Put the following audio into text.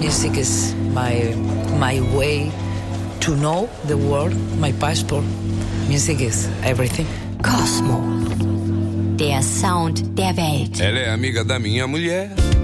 music is my way to know the world, my passport. Music is everything. Cosmo, der Sound der Welt. Ela é amiga da minha mulher.